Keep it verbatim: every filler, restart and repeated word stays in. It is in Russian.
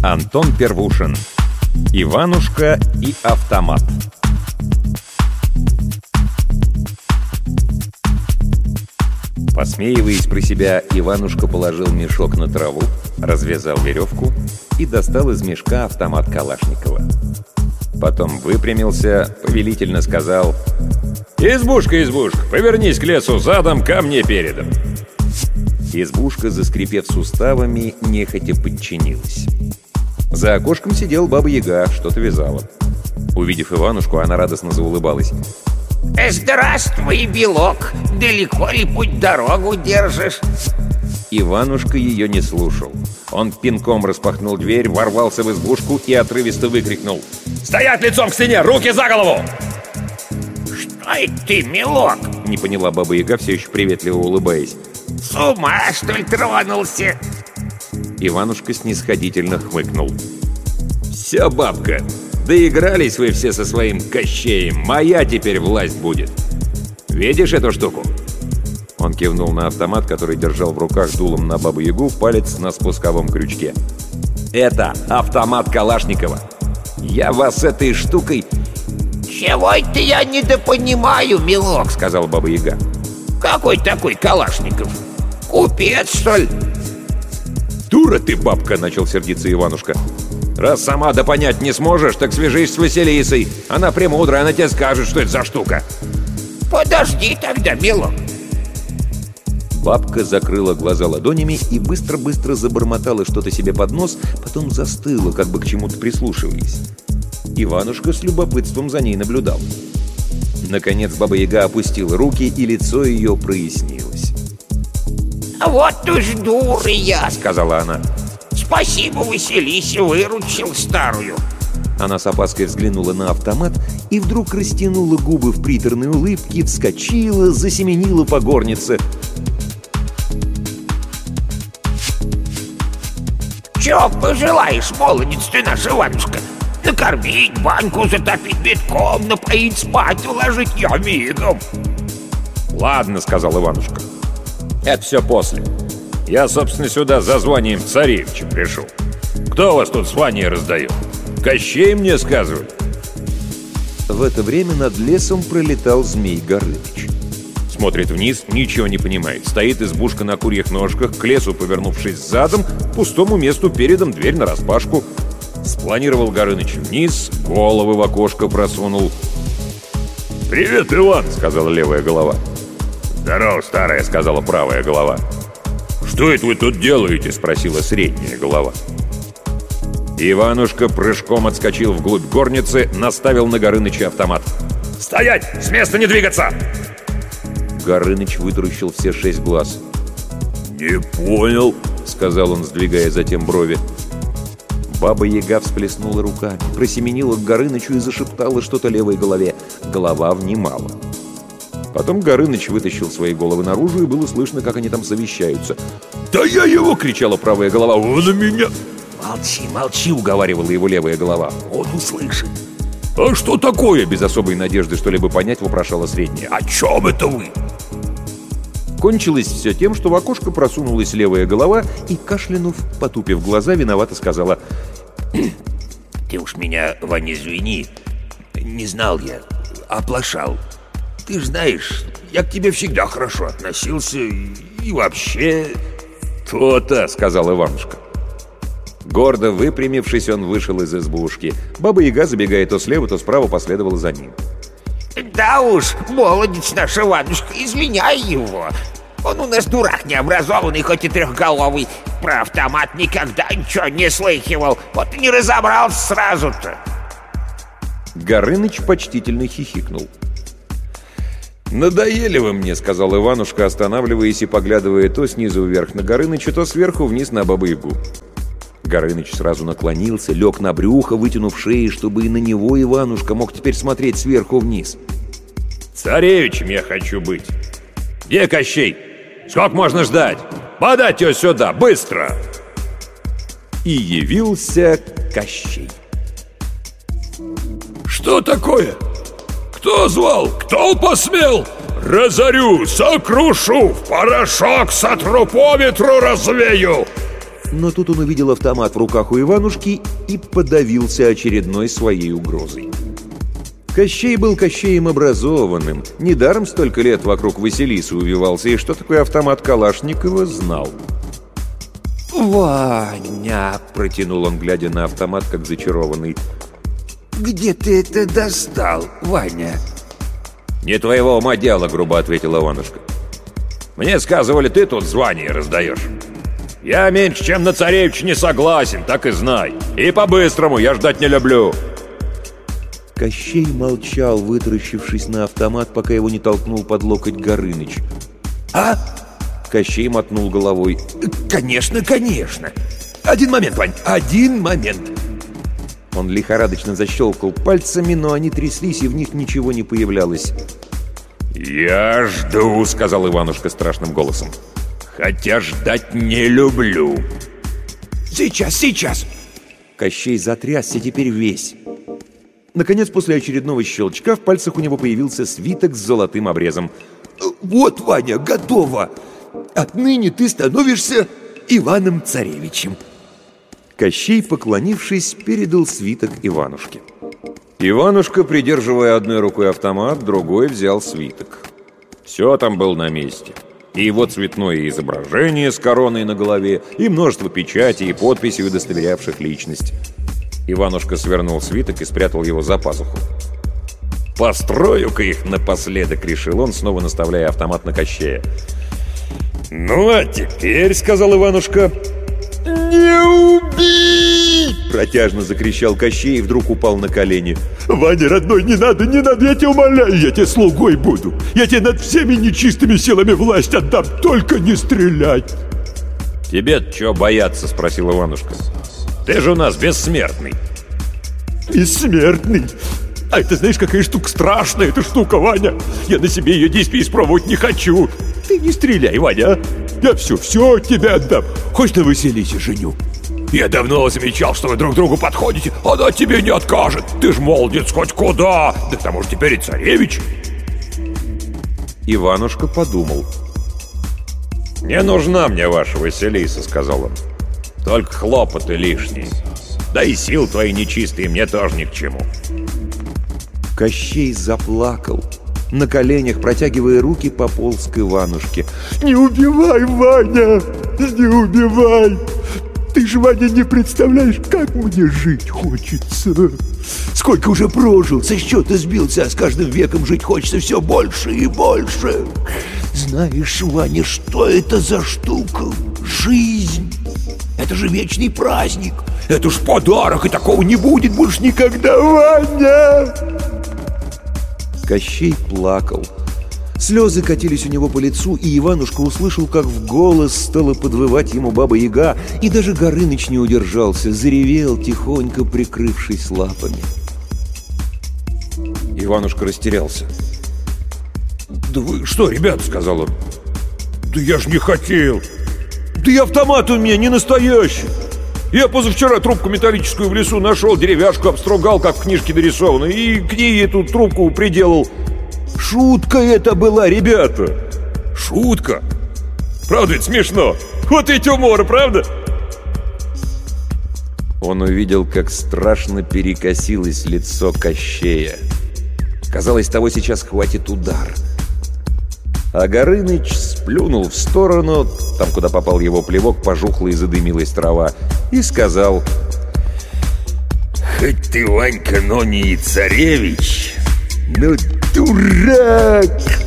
Антон Первушин. Иванушка и автомат. Посмеиваясь про себя, Иванушка положил мешок на траву, развязал веревку и достал из мешка автомат Калашникова. Потом выпрямился, повелительно сказал: «Избушка, избушка, повернись к лесу задом, ко мне передом». Избушка, заскрипев суставами, нехотя подчинилась. За окошком сидела Баба-Яга, что-то вязала. Увидев Иванушку, она радостно заулыбалась. «Здравствуй, Белок! Далеко ли путь дорогу держишь?» Иванушка ее не слушал. Он пинком распахнул дверь, ворвался в избушку и отрывисто выкрикнул: «Стоять лицом к стене! Руки за голову!» «Что это ты, милок?» — не поняла Баба-Яга, все еще приветливо улыбаясь. «С ума, что ли, тронулся?» Иванушка снисходительно хмыкнул. «Все, бабка, доигрались вы все со своим Кощеем. Моя теперь власть будет. Видишь эту штуку?» Он кивнул на автомат, который держал в руках дулом на Бабу-Ягу, палец на спусковом крючке. «Это автомат Калашникова. Я вас этой штукой...» «Чего это я недопонимаю, милок?» — сказал Баба-Яга. «Какой такой Калашников? Купец, что ли?» «Дура ты, бабка!» — начал сердиться Иванушка. «Раз сама да понять не сможешь, так свяжись с Василисой. Она премудрая, она тебе скажет, что это за штука». «Подожди тогда, милок». Бабка закрыла глаза ладонями и быстро-быстро забормотала что-то себе под нос, потом застыла, как бы к чему-то прислушиваясь. Иванушка с любопытством за ней наблюдал. Наконец Баба-Яга опустила руки, и лицо ее прояснилось. «Вот уж дура я», — сказала она. «Спасибо, Василисе, выручил старую». Она с опаской взглянула на автомат и вдруг растянула губы в приторной улыбке, вскочила, засеменила по горнице. «Чего пожелаешь, молодец ты наш, Иванушка? Накормить, баньку затопить битком, напоить, спать уложить я мигом». «Ладно», — сказал Иванушка. «Это все после. Я, собственно, сюда за званием царевича пришел. Кто вас тут звание раздает? Кощей мне сказывают». В это время над лесом пролетал Змей Горыныч. Смотрит вниз, ничего не понимает. Стоит избушка на курьих ножках, к лесу повернувшись задом, к пустому месту передом дверь нараспашку. Спланировал Горыныч вниз, головы в окошко просунул. «Привет, Иван!» — сказала левая голова. «Здорово, старая!» — сказала правая голова. «Что это вы тут делаете?» — спросила средняя голова. Иванушка прыжком отскочил вглубь горницы, наставил на Горыныча автомат. «Стоять! С места не двигаться!» Горыныч вытаращил все шесть глаз. «Не понял», — сказал он, сдвигая затем брови. Баба-Яга всплеснула руками, просеменила к Горынычу и зашептала что-то левой голове. Голова внимала. Потом Горыныч вытащил свои головы наружу, и было слышно, как они там совещаются. «Да я его!» — кричала правая голова. «Он у меня!» «Молчи, молчи!» — уговаривала его левая голова. «Он услышит!» «А что такое?» — без особой надежды что-либо понять вопрошала средняя. «О чем это вы?» Кончилось все тем, что в окошко просунулась левая голова и, кашлянув, потупив глаза, виновато сказала: «Ты уж меня, Ваня, извини. Не знал я, оплошал. Ты ж знаешь, я к тебе всегда хорошо относился и вообще...» «То-то!» — сказал Иванушка. Гордо выпрямившись, он вышел из избушки. Баба-Яга, забегая то слева, то справа, последовала за ним. «Да уж, молодец наш Иванушка, извиняй его. Он у нас дурак необразованный, хоть и трехголовый. Про автомат никогда ничего не слыхивал. Вот и не разобрался сразу-то». Горыныч почтительно хихикнул. «Надоели вы мне», — сказал Иванушка, останавливаясь и поглядывая то снизу вверх на Горыныча, то сверху вниз на Бабу-Ягу. Горыныч сразу наклонился, лег на брюхо, вытянув шеи, чтобы и на него Иванушка мог теперь смотреть сверху вниз. «Царевичем я хочу быть. Где Кощей? Сколько можно ждать? Подать его сюда, быстро!» И явился Кощей. «Что такое? Кто звал? Кто посмел? Разорю, сокрушу, в порошок сотру, по ветру развею!» Но тут он увидел автомат в руках у Иванушки и подавился очередной своей угрозой. Кощей был Кощеем образованным. Недаром столько лет вокруг Василисы увивался, и что такое автомат Калашникова знал. «Ваня!» — протянул он, глядя на автомат, как зачарованный. «Где ты это достал, Ваня?» «Не твоего ума дело», — грубо ответил Иванушка. «Мне сказывали, ты тут звание раздаешь. Я меньше, чем на царевич не согласен, так и знай. И по-быстрому, я ждать не люблю». Кощей молчал, вытаращившись на автомат, пока его не толкнул под локоть Горыныч. «А?» Кощей мотнул головой. «Конечно, конечно! Один момент, Вань, один момент!» Он лихорадочно защелкал пальцами, но они тряслись, и в них ничего не появлялось. «Я жду», — сказал Иванушка страшным голосом. «Хотя ждать не люблю». «Сейчас, сейчас!» Кощей затрясся теперь весь. Наконец, после очередного щелчка, в пальцах у него появился свиток с золотым обрезом. «Вот, Ваня, готово! Отныне ты становишься Иваном-царевичем!» Кощей, поклонившись, передал свиток Иванушке. Иванушка, придерживая одной рукой автомат, другой взял свиток. Все там было на месте. И его цветное изображение с короной на голове, и множество печатей и подписей, удостоверявших личность. Иванушка свернул свиток и спрятал его за пазуху. «Построю-ка их напоследок», — решил он, снова наставляя автомат на Кощея. «Ну а теперь», — сказал Иванушка... «Не убей!» — протяжно закричал Кощей и вдруг упал на колени. «Ваня, родной, не надо, не надо, я тебя умоляю, я тебе слугой буду. Я тебе над всеми нечистыми силами власть отдам, только не стреляй!» «Тебе-то чего бояться?» — спросил Иванушка. «Ты же у нас бессмертный». «Бессмертный? А это знаешь, какая штука страшная эта штука, Ваня! Я на себе ее действий испробовать не хочу! Ты не стреляй, Ваня! Я все, все тебе отдам! Хоть на Василисе женю!» «Я давно замечал, что вы друг другу подходите, она тебе не откажет! Ты ж молодец хоть куда! Да к тому же теперь и царевич!» Иванушка подумал. «Не нужна мне ваша Василиса», — сказал он. «Только хлопоты лишние. Да и сил твои нечистые мне тоже ни к чему». Кощей заплакал. На коленях, протягивая руки, пополз к Иванушке. «Не убивай, Ваня! Не убивай! Ты же, Ваня, не представляешь, как мне жить хочется! Сколько уже прожил, со счета сбился, а с каждым веком жить хочется все больше и больше! Знаешь, Ваня, что это за штука? Жизнь! Это же вечный праздник! Это ж подарок, и такого не будет больше никогда, Ваня!» Кощей плакал. Слезы катились у него по лицу, и Иванушка услышал, как в голос стала подвывать ему Баба-Яга, и даже Горыныч не удержался, заревел, тихонько прикрывшись лапами. Иванушка растерялся. «Да вы что, ребят?» — сказал он. «Да я ж не хотел! Да и автомат у меня не настоящий! Я позавчера трубку металлическую в лесу нашел, деревяшку обстругал, как в книжке нарисовано, и к ней эту трубку приделал. Шутка это была, ребята! Шутка! Правда ведь смешно? Вот ведь умор, правда?» Он увидел, как страшно перекосилось лицо Кощея. Казалось, того сейчас хватит удар. А Горыныч сплюнул в сторону, там, куда попал его плевок, пожухла и задымилась трава, и сказал: «Хоть ты, Ванька, но не и царевич, но дурак!»